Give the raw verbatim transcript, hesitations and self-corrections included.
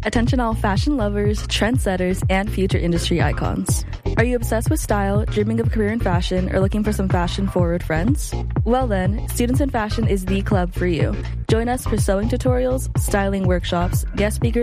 Attention all fashion lovers, trendsetters, and future industry icons. Are you obsessed with style, dreaming of a career in fashion, or looking for some fashion-forward friends? Well then, Students in Fashion is the club for you. Join us for sewing tutorials, styling workshops, guest speakers,